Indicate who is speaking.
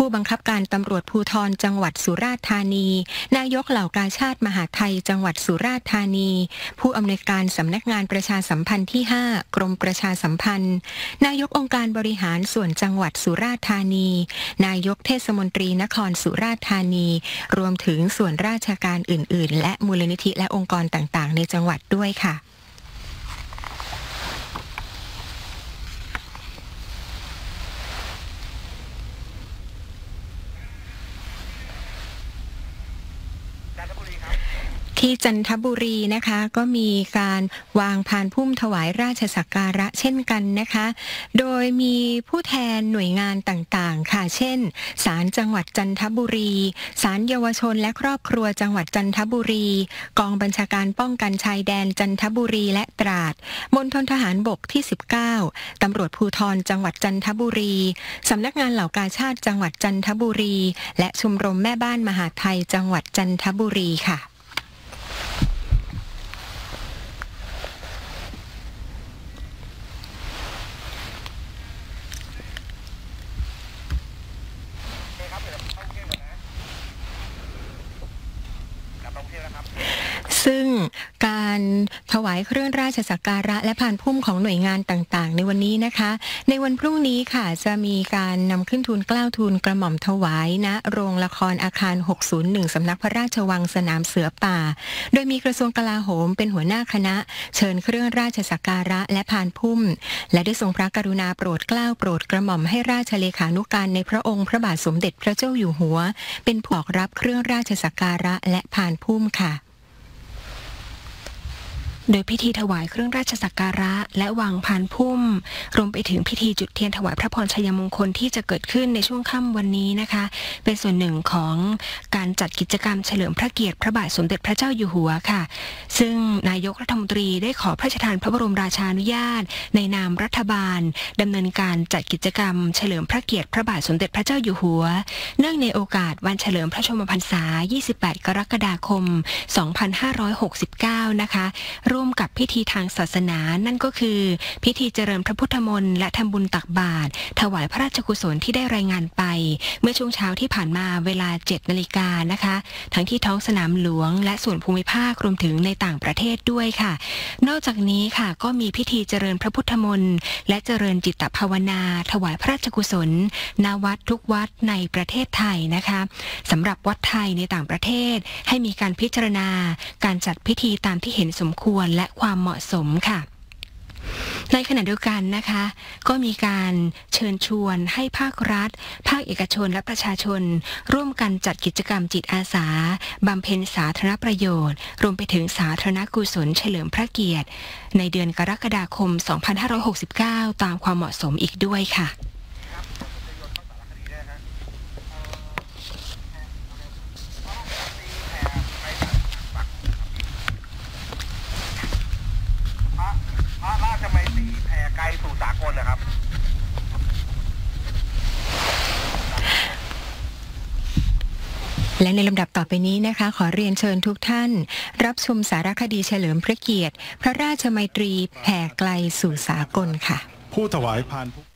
Speaker 1: บังคับการตำรวจภูธรจังหวัดสุราษฎร์ธานีนายกเหล่ากาชาดมหาไทยจังหวัดสุราษฎร์ธานีผู้อำนวยการสำนักงานประชาสัมพันธ์ที่ 5 กรมประชาสัมพันธ์นายกองค์การบริหารส่วนจังหวัดสุราษฎร์ธานีนายกเทศมนตรีนครสุราษฎร์ธานีรวมถึงส่วนราชการอื่นๆและมูลนิธิและองค์กรต่างๆในจังหวัดด้วยค่ะที่จันทบุรีนะคะก็มีการวางพานพุ่มถวายราชสักการะเช่นกันนะคะโดยมีผู้แทนหน่วยงานต่างๆค่ะเช่นศาลจังหวัดจันทบุรีศาลเยาวชนและครอบครัวจังหวัดจันทบุรีกองบัญชาการป้องกันชายแดนจันทบุรีและตราดมณฑลทหารบกที่ 19 ตำรวจภูธรจังหวัดจันทบุรีสำนักงานเหล่ากาชาดจังหวัดจันทบุรีและชมรมแม่บ้านมหาไทยจังหวัดจันทบุรีค่ะซึ่งการถวายเครื่องราชสักการะและพานพุ่มของหน่วยงานต่างๆในวันนี้นะคะในวันพรุ่งนี้ค่ะจะมีการนำขึ้นทูลเกล้าทูลกระหม่อมถวายณโรงละครอาคาร601สำนักพระราชวังสนามเสือป่าโดยมีกระทรวงกลาโหมเป็นหัวหน้าคณะเชิญเครื่องราชสักการะและพานพุ่มและได้ทรงพระกรุณาโปรดเกล้าโปรดกระหม่อมให้ราชเลขานุการในพระองค์พระบาทสมเด็จพระเจ้าอยู่หัวเป็นผู้ออกรับเครื่องราชสักการะและพานพุ่มค่ะโดยพิธีถวายเครื่องราชสักการะและวางพานพุ่มรวมไปถึงพิธีจุดเทียนถวายพระพรชัยมงคลที่จะเกิดขึ้นในช่วงค่ำวันนี้นะคะเป็นส่วนหนึ่งของการจัดกิจกรรมเฉลิมพระเกียรติพระบาทสมเด็จพระเจ้าอยู่หัวค่ะซึ่งนายกรัฐมนตรีได้ขอพระราชทานพระบรมราชานุญาตในนามรัฐบาลดำเนินการจัดกิจกรรมเฉลิมพระเกียรติพระบาทสมเด็จพระเจ้าอยู่หัวเนื่องในโอกาสวันเฉลิมพระชนมพรรษา28 กรกฎาคม 2569นะคะร่วมกับพิธีทางศาสนานั่นก็คือพิธีเจริญพระพุทธมนต์และทำบุญตักบาตรถวายพระราชกุศลที่ได้รายงานไปเมื่อช่วงเช้าที่ผ่านมาเวลา 7 นาฬิกานะคะทั้งที่ท้องสนามหลวงและส่วนภูมิภาครวมถึงในต่างประเทศด้วยค่ะนอกจากนี้ค่ะก็มีพิธีเจริญพระพุทธมนต์และเจริญจิตภาวนาถวายพระราชกุศลณวัดทุกวัดในประเทศไทยนะคะสำหรับวัดไทยในต่างประเทศให้มีการพิจารณาการจัดพิธีตามที่เห็นสมควรและความเหมาะสมค่ะในขณะเดียวกันนะคะก็มีการเชิญชวนให้ภาครัฐภาคเอกชนและประชาชนร่วมกันจัดกิจกรรมจิตอาสาบำเพ็ญสาธารณประโยชน์รวมไปถึงสาธารณกุศลเฉลิมพระเกียรติในเดือนกรกฎาคม 2569 ตามความเหมาะสมอีกด้วยค่ะ
Speaker 2: สู่สากลนะครับ
Speaker 1: และในลำดับต่อไปนี้นะคะขอเรียนเชิญทุกท่านรับชมสารคดีเฉลิมพระเกียรติพระราชมัยตรีแผ่ไกลสู่สากลค่ะ
Speaker 2: ผู้ถวายพาน